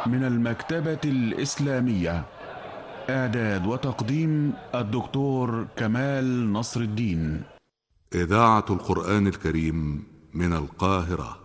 من المكتبة الإسلامية. إعداد وتقديم الدكتور كمال نصر الدين. إذاعة القرآن الكريم من القاهرة.